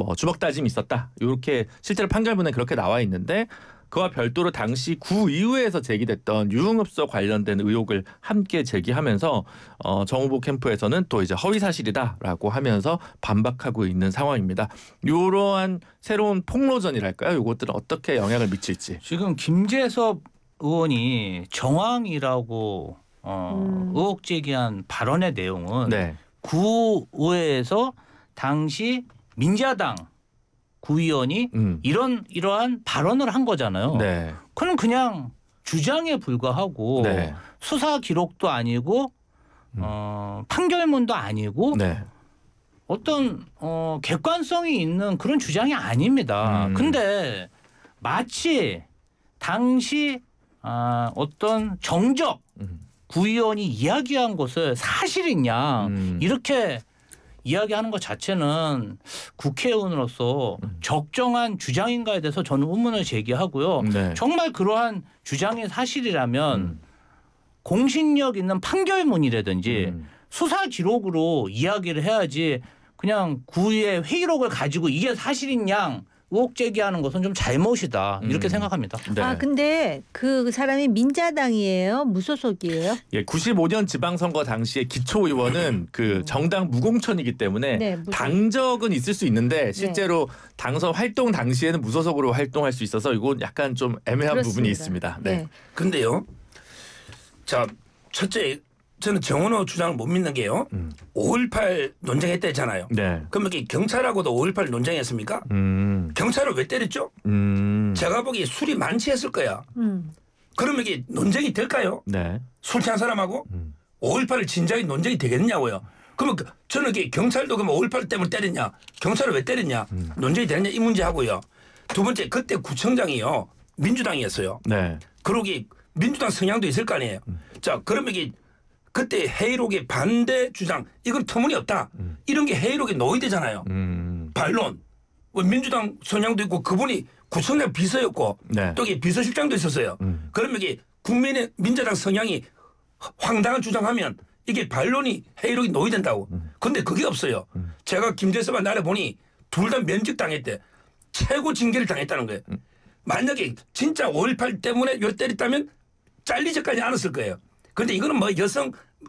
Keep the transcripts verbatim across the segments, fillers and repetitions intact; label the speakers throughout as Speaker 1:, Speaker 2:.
Speaker 1: 뭐 주먹 다짐이 있었다. 이렇게 실제로 판결문에 그렇게 나와 있는데 그와 별도로 당시 구의회에서 제기됐던 유흥업소 관련된 의혹을 함께 제기하면서 어, 정 후보 캠프에서는 또 이제 허위 사실이다라고 하면서 반박하고 있는 상황입니다. 이러한 새로운 폭로전이랄까요? 이것들은 어떻게 영향을 미칠지.
Speaker 2: 지금 김재섭 의원이 정황이라고 어,
Speaker 3: 음.
Speaker 2: 의혹 제기한 발언의 내용은
Speaker 1: 네.
Speaker 2: 구의회에서 당시 민자당 구의원이
Speaker 1: 음.
Speaker 2: 이런 이러한 발언을 한 거잖아요.
Speaker 1: 네.
Speaker 2: 그럼 그냥 주장에 불과하고
Speaker 1: 네.
Speaker 2: 수사 기록도 아니고
Speaker 1: 음.
Speaker 2: 어, 판결문도 아니고
Speaker 1: 네.
Speaker 2: 어떤 어, 객관성이 있는 그런 주장이 아닙니다.
Speaker 1: 음.
Speaker 2: 근데 마치 당시 아, 어떤 정적
Speaker 1: 음.
Speaker 2: 구의원이 이야기한 것을 사실이냐
Speaker 1: 음.
Speaker 2: 이렇게 이야기하는 것 자체는 국회의원으로서
Speaker 1: 음.
Speaker 2: 적정한 주장인가에 대해서 저는 의문을 제기하고요.
Speaker 1: 네.
Speaker 2: 정말 그러한 주장이 사실이라면
Speaker 1: 음.
Speaker 2: 공신력 있는 판결문이라든지
Speaker 1: 음.
Speaker 2: 수사 기록으로 이야기를 해야지 그냥 구의회 회의록을 가지고 이게 사실인 양 의혹 제기하는 것은 좀 잘못이다 이렇게
Speaker 1: 음.
Speaker 2: 생각합니다.
Speaker 1: 네.
Speaker 3: 아 근데 그 사람이 민자당이에요? 무소속이에요?
Speaker 1: 예, 구십오 년 지방선거 당시에 기초의원은 그 정당 무공천이기 때문에
Speaker 3: 네, 무소속.
Speaker 1: 당적은 있을 수 있는데 실제로 당선 활동 당시에는 무소속으로 활동할 수 있어서 이건 약간 좀 애매한
Speaker 3: 그렇습니다.
Speaker 1: 부분이 있습니다. 네.
Speaker 3: 네.
Speaker 4: 근데요. 자, 첫째 저는 정원호 주장을 못 믿는 게요.
Speaker 1: 음.
Speaker 4: 오일팔 논쟁했다잖아요.
Speaker 1: 네.
Speaker 4: 그럼 이렇게 경찰하고도 오일팔 논쟁했습니까?
Speaker 1: 음.
Speaker 4: 경찰을 왜 때렸죠?
Speaker 1: 음.
Speaker 4: 제가 보기에 술이 만취했을 거야.
Speaker 3: 음.
Speaker 4: 그러면 이게 논쟁이 될까요?
Speaker 1: 네.
Speaker 4: 술 취한 사람하고
Speaker 1: 음.
Speaker 4: 오일팔을 진작에 논쟁이 되겠냐고요. 그러면 그- 저는 이게 경찰도 그러면 오일팔 때문에 때렸냐? 경찰을 왜 때렸냐?
Speaker 1: 음.
Speaker 4: 논쟁이 되느냐 이 문제 하고요. 두 번째 그때 구청장이요 민주당이었어요.
Speaker 1: 네.
Speaker 4: 그러기 민주당 성향도 있을 거 아니에요.
Speaker 1: 음.
Speaker 4: 자 그러면 이게 그때 회의록의 반대 주장 이건 터무니없다.
Speaker 1: 음.
Speaker 4: 이런 게 회의록에 놓이되잖아요.
Speaker 1: 음.
Speaker 4: 반론. 뭐 민주당 성향도 있고 그분이 구청장 비서였고
Speaker 1: 네.
Speaker 4: 또 이게 비서실장도 있었어요.
Speaker 1: 음.
Speaker 4: 그러면 이게 국민의 민주당 성향이 황당한 주장하면 이게 반론이 회의록이 놓이된다고. 그런데 그게 없어요.
Speaker 1: 음.
Speaker 4: 제가 김재섭한 날에 보니 둘 다 면직당했대. 최고 징계를 당했다는 거예요.
Speaker 1: 음.
Speaker 4: 만약에 진짜 오일팔 때문에 요 때렸다면 잘리지까지 않았을 거예요. 그런데 이거는 뭐 여성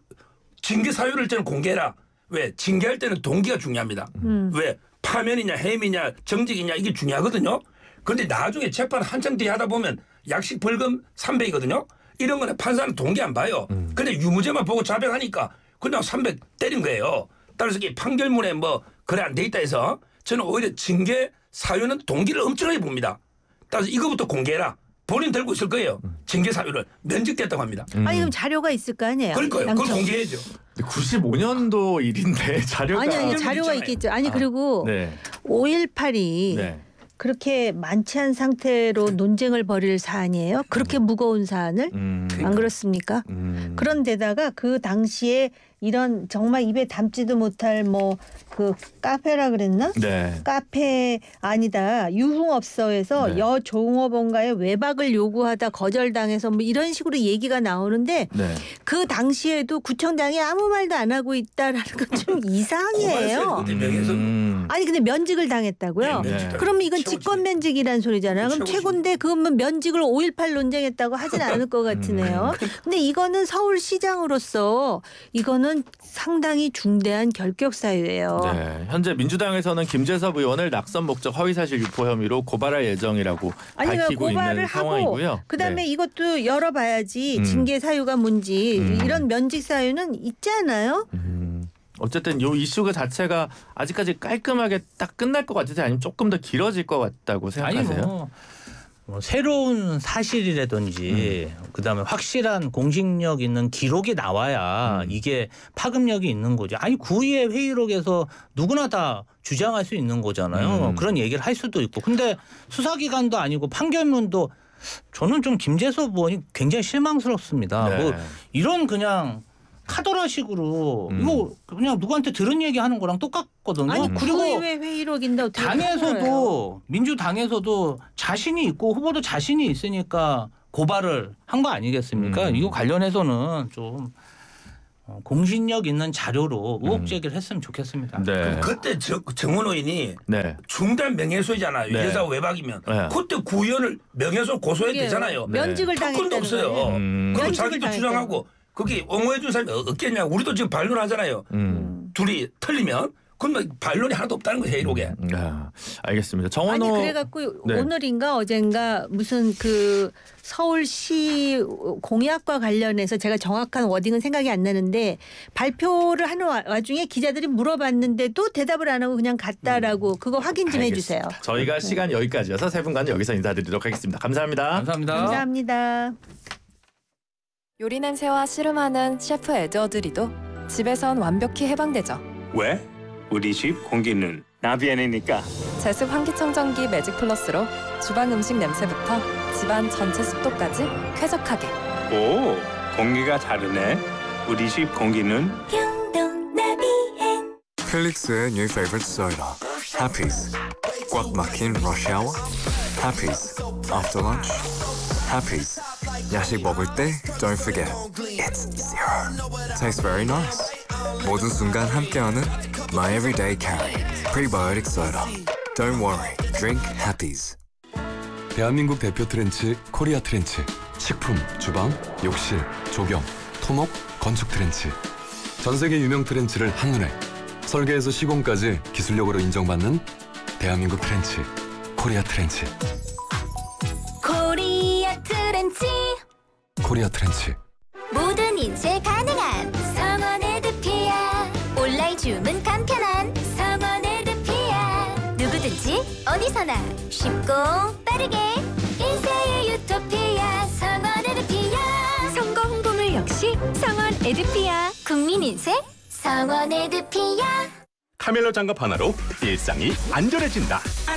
Speaker 4: 징계 사유를 저는 공개해라. 왜? 징계할 때는 동기가 중요합니다.
Speaker 3: 음.
Speaker 4: 왜? 파면이냐 해임이냐 정직이냐 이게 중요하거든요. 그런데 나중에 재판 한참 뒤에 하다 보면 약식 벌금 삼백이거든요. 이런 거는 판사는 동기 안 봐요.
Speaker 1: 음.
Speaker 4: 근데 유무죄만 보고 자백하니까 그냥 삼백 때린 거예요. 따라서 이게 판결문에 뭐 그래 안 돼 있다 해서 저는 오히려 징계 사유는 동기를 엄청나게 봅니다. 따라서 이거부터 공개해라. 본인 들고 있을 거예요. 징계 사유를 면직됐다고 합니다.
Speaker 1: 음.
Speaker 3: 아니 그럼 자료가 있을 거 아니에요?
Speaker 4: 그러니까요. 그걸
Speaker 3: 양쪽.
Speaker 4: 공개해야죠.
Speaker 1: 구십오 년도 일인데 자료가
Speaker 3: 아니 아니
Speaker 4: 판결문
Speaker 3: 자료가
Speaker 4: 있잖아요.
Speaker 3: 있겠죠. 아니
Speaker 1: 아,
Speaker 3: 그리고
Speaker 1: 네.
Speaker 3: 오일팔이
Speaker 1: 네.
Speaker 3: 그렇게 만취한 상태로 논쟁을 벌일 사안이에요? 그렇게 무거운 사안을?
Speaker 1: 음.
Speaker 3: 안 그렇습니까?
Speaker 1: 음.
Speaker 3: 그런데다가 그 당시에 이런 정말 입에 담지도 못할 뭐 그 카페라 그랬나?
Speaker 1: 네.
Speaker 3: 카페 아니다 유흥업소에서
Speaker 1: 네.
Speaker 3: 여종업원과의 외박을 요구하다 거절당해서 뭐 이런 식으로 얘기가 나오는데
Speaker 1: 네.
Speaker 3: 그 당시에도 구청장이 아무 말도 안 하고 있다라는 건 좀 이상해요.
Speaker 4: 그때 명예훼손.
Speaker 1: 음.
Speaker 3: 아니 근데 면직을 당했다고요?
Speaker 4: 네,
Speaker 1: 면직.
Speaker 3: 그러면 이건
Speaker 4: 최고지.
Speaker 3: 직권 면직이란 소리잖아요. 그럼
Speaker 4: 최고지.
Speaker 3: 최고인데 그러면 면직을 오일팔 논쟁했다고 하진 않을 것 같으네요. 근데 이거는 서울시장으로서 이거는 상당히 중대한 결격 사유예요.
Speaker 1: 네. 현재 민주당에서는 김재섭 의원을 낙선 목적 허위사실 유포 혐의로 고발할 예정이라고
Speaker 3: 아니
Speaker 1: 밝히고
Speaker 3: 고발을
Speaker 1: 있는
Speaker 3: 하고
Speaker 1: 상황이고요.
Speaker 3: 그다음에
Speaker 1: 네.
Speaker 3: 이것도 열어봐야지
Speaker 1: 음.
Speaker 3: 징계 사유가 뭔지
Speaker 1: 음.
Speaker 3: 이런 면직 사유는 있지 않아요?
Speaker 1: 음. 어쨌든 이 이슈가 자체가 아직까지 깔끔하게 딱 끝날 것 같으세요? 아니면 조금 더 길어질 것 같다고 생각하세요?
Speaker 2: 아니 뭐, 뭐 새로운 사실이라든지
Speaker 1: 음.
Speaker 2: 그다음에 확실한 공식력 있는 기록이 나와야
Speaker 1: 음.
Speaker 2: 이게 파급력이 있는 거죠. 아니 구의회 회의록에서 누구나 다 주장할 수 있는 거잖아요.
Speaker 1: 음.
Speaker 2: 그런 얘기를 할 수도 있고. 근데 수사기관도 아니고 판결문도 저는 좀 김재섭 의원이 굉장히 실망스럽습니다.
Speaker 1: 네.
Speaker 2: 뭐 이런 그냥 카더라식으로
Speaker 1: 음.
Speaker 2: 이거 그냥 누구한테 들은 얘기하는 거랑 똑같거든요.
Speaker 3: 아니
Speaker 2: 그리고
Speaker 3: 구의회 회의록인데 어떻게 카더라예요?
Speaker 2: 당에서도 민주당에서도 자신이 있고 후보도 자신이 있으니까 고발을 한 거 아니겠습니까?
Speaker 1: 음.
Speaker 2: 이거 관련해서는 좀 어, 공신력 있는 자료로 의혹
Speaker 1: 음.
Speaker 2: 제기를 했으면 좋겠습니다.
Speaker 1: 네.
Speaker 4: 그때 저, 정원 의원이
Speaker 1: 네.
Speaker 4: 중단 명예훼손이잖아요.
Speaker 1: 네.
Speaker 4: 여자 외박이면
Speaker 1: 네.
Speaker 4: 그때 구의원을 명예훼손 고소해도
Speaker 3: 이게
Speaker 4: 되잖아요.
Speaker 3: 면직을
Speaker 4: 특권도
Speaker 3: 당했다는
Speaker 4: 없어요.
Speaker 3: 거예요.
Speaker 1: 음.
Speaker 4: 그리고
Speaker 3: 면직을
Speaker 4: 자기도
Speaker 3: 당했다는
Speaker 4: 주장하고 거기 옹호해 준 사람이 없겠냐. 우리도 지금 반론하잖아요.
Speaker 1: 음.
Speaker 4: 둘이 틀리면 그럼 반론이 하나도 없다는 거예요. 회의록에.
Speaker 1: 아, 알겠습니다.
Speaker 3: 아니
Speaker 1: 정원호
Speaker 3: 그래갖고
Speaker 1: 네.
Speaker 3: 오늘인가 어젠가 무슨 그 서울시 공약과 관련해서 제가 정확한 워딩은 생각이 안 나는데 발표를 하는 와- 와중에 기자들이 물어봤는데도 대답을 안 하고 그냥 갔다라고 그거 확인 좀 해주세요.
Speaker 1: 알겠습니다. 저희가 시간 여기까지여서 세 분과는 여기서 인사드리도록 하겠습니다. 감사합니다.
Speaker 2: 감사합니다.
Speaker 3: 감사합니다.
Speaker 5: 요리 냄새와 씨름하는 셰프 에드워드리도 집에선 완벽히 해방되죠.
Speaker 6: 왜? 우리 집 공기는 나비엔이니까.
Speaker 5: 제습 환기청정기 매직 플러스로 주방 음식 냄새부터 집안 전체 습도까지 쾌적하게.
Speaker 6: 오, 공기가 다르네. 우리 집 공기는
Speaker 7: 필릭스의 new favorite soda, Happy's. 꽉 막힌 rush hour, Happy's. After lunch, Happy's. 야식 먹을 때 don't forget, it's zero. Tastes very nice. 모든 순간 함께하는 my everyday carry, prebiotic soda. Don't worry, drink Happy's.
Speaker 8: 대한민국 대표 트렌치 코리아 트렌치. 식품, 주방, 욕실, 조경, 토목, 건축 트렌치. 전 세계 유명 트렌치를 한눈에 설계에서 시공까지 기술력으로 인정받는 대한민국 트렌치 코리아 트렌치.
Speaker 9: 코리아 트렌치
Speaker 8: 코리아 트렌치.
Speaker 9: 모든 인쇄 가능한 성원 에드피아 온라인 주문 간편한 성원 에드피아 누구든지 어디서나 쉽고 빠르게 인쇄의 유토피아 성원 에드피아 선거 홍보물 역시 성원 에드피아 국민 인쇄 성원 에드피아
Speaker 6: 카멜로 장갑 하나로 일상이 안전해진다.